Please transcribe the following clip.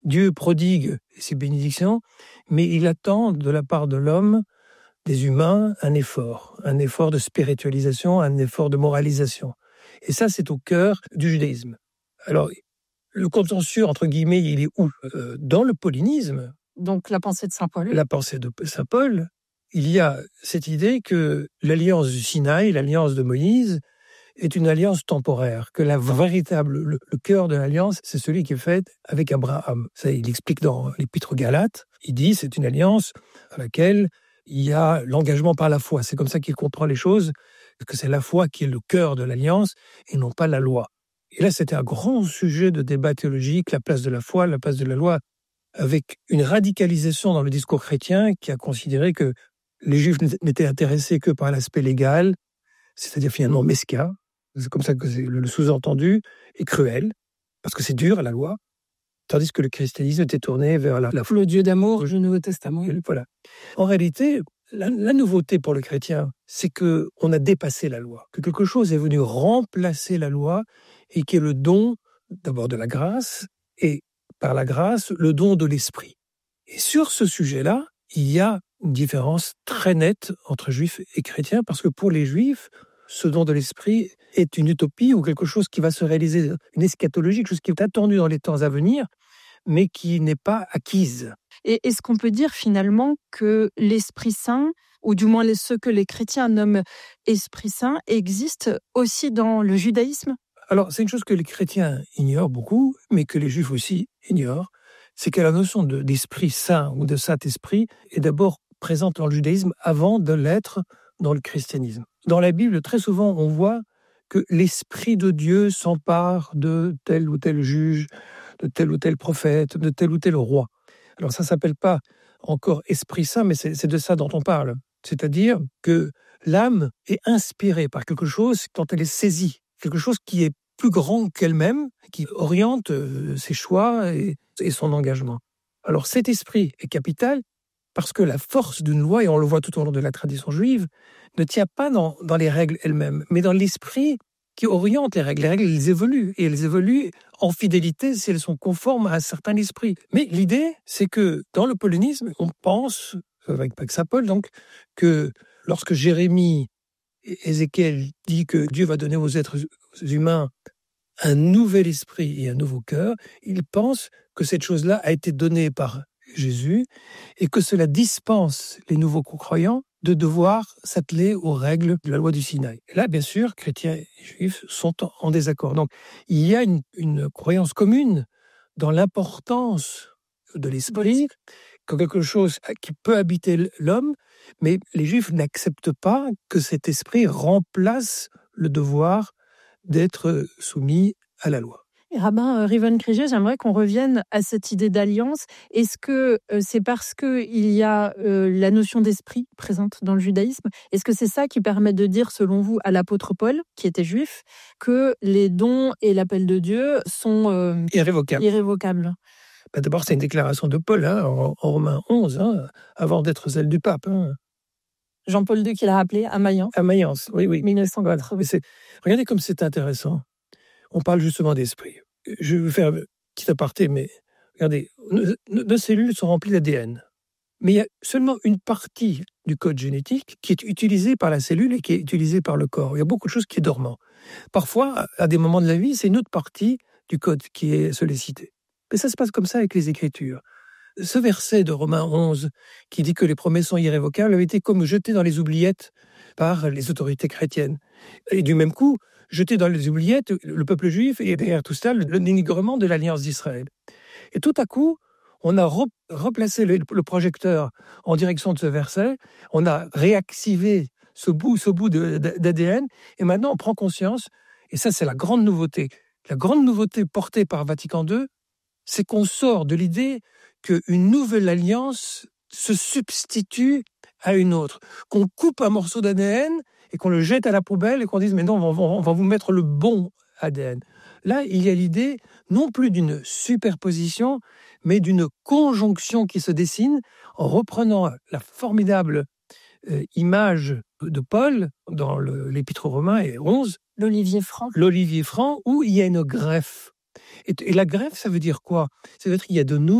Dieu prodigue ses bénédictions, mais il attend de la part de l'homme, des humains, un effort de spiritualisation, un effort de moralisation. Et ça, c'est au cœur du judaïsme. Alors, le contentieux, entre guillemets, il est où ? Dans le paulinisme. Donc la pensée de saint Paul. La pensée de saint Paul, il y a cette idée que l'alliance du Sinaï, l'alliance de Moïse, est une alliance temporaire, que le cœur de l'alliance, c'est celui qui est fait avec Abraham. Ça, il explique dans l'Épître aux Galates. Il dit c'est une alliance à laquelle il y a l'engagement par la foi. C'est comme ça qu'il comprend les choses, que c'est la foi qui est le cœur de l'alliance et non pas la loi. Et là, c'était un grand sujet de débat théologique, la place de la foi, la place de la loi, avec une radicalisation dans le discours chrétien qui a considéré que les Juifs n'étaient intéressés que par l'aspect légal, c'est-à-dire finalement mesquin. C'est comme ça que le sous-entendu est cruel, parce que c'est dur, la loi, tandis que le christianisme était tourné vers le Dieu d'amour du Nouveau Testament. Voilà. En réalité, la nouveauté pour le chrétien, c'est qu'on a dépassé la loi, que quelque chose est venu remplacer la loi et qui est le don d'abord de la grâce et par la grâce, le don de l'esprit. Et sur ce sujet-là, il y a une différence très nette entre juifs et chrétiens, parce que pour les juifs, ce don de l'esprit est une utopie ou quelque chose qui va se réaliser, une eschatologie, quelque chose qui est attendu dans les temps à venir, mais qui n'est pas acquise. Et est-ce qu'on peut dire finalement que l'Esprit Saint, ou du moins ce que les chrétiens nomment Esprit Saint, existe aussi dans le judaïsme ? Alors, c'est une chose que les chrétiens ignorent beaucoup, mais que les juifs aussi ignorent, c'est que la notion d'Esprit Saint ou de Saint-Esprit est d'abord présente dans le judaïsme avant de l'être dans le christianisme. Dans la Bible, très souvent, on voit que l'Esprit de Dieu s'empare de tel ou tel juge, de tel ou tel prophète, de tel ou tel roi. Alors ça ne s'appelle pas encore Esprit Saint, mais c'est de ça dont on parle. C'est-à-dire que l'âme est inspirée par quelque chose quand elle est saisie, quelque chose qui est plus grand qu'elle-même, qui oriente ses choix et son engagement. Alors cet esprit est capital parce que la force d'une loi, et on le voit tout au long de la tradition juive, ne tient pas dans les règles elles-mêmes, mais dans l'esprit qui oriente les règles. Les règles, elles évoluent, et elles évoluent en fidélité si elles sont conformes à un certain esprit. Mais l'idée, c'est que dans le paulinisme, on pense, avec saint Paul donc, que lorsque Jérémie et Ézéchiel dit que Dieu va donner aux êtres humains un nouvel esprit et un nouveau cœur, ils pensent que cette chose-là a été donnée par Jésus et que cela dispense les nouveaux croyants de devoir s'atteler aux règles de la loi du Sinaï. Et là, bien sûr, chrétiens et juifs sont en désaccord. Donc, il y a une croyance commune dans l'importance de l'esprit, comme quelque chose qui peut habiter l'homme, mais les juifs n'acceptent pas que cet esprit remplace le devoir d'être soumis à la loi. Rabbin Riven-Kriger, j'aimerais qu'on revienne à cette idée d'alliance. Est-ce que c'est parce qu'il y a la notion d'esprit présente dans le judaïsme ? Est-ce que c'est ça qui permet de dire, selon vous, à l'apôtre Paul, qui était juif, que les dons et l'appel de Dieu sont irrévocables ? D'abord, c'est une déclaration de Paul en Romains 11, avant d'être celle du pape. Jean-Paul II qui l'a rappelé à Mayence. À Mayence, oui. 1980. Regardez comme c'est intéressant. On parle justement d'esprit. Je vais faire un petit aparté, mais regardez, nos cellules sont remplies d'ADN. Mais il y a seulement une partie du code génétique qui est utilisée par la cellule et qui est utilisée par le corps. Il y a beaucoup de choses qui est dormant. Parfois, à des moments de la vie, c'est une autre partie du code qui est sollicitée. Mais ça se passe comme ça avec les Écritures. Ce verset de Romains 11, qui dit que les promesses sont irrévocables, avait été comme jeté dans les oubliettes par les autorités chrétiennes. Et du même coup, jeté dans les oubliettes, le peuple juif, et derrière tout ça, le dénigrement de l'Alliance d'Israël. Et tout à coup, on a replacé le projecteur en direction de ce verset, on a réactivé ce bout d'ADN, et maintenant on prend conscience, et ça c'est la grande nouveauté. La grande nouveauté portée par Vatican II, c'est qu'on sort de l'idée qu'une nouvelle alliance se substitue à une autre, qu'on coupe un morceau d'ADN et qu'on le jette à la poubelle et qu'on dise « mais non, on va vous mettre le bon ADN ». Là, il y a l'idée non plus d'une superposition, mais d'une conjonction qui se dessine en reprenant la formidable image de Paul dans l'Épître aux Romains et 11. L'olivier franc, où il y a une greffe Et la greffe, ça veut dire quoi? Ça veut dire qu'il y a de nouveaux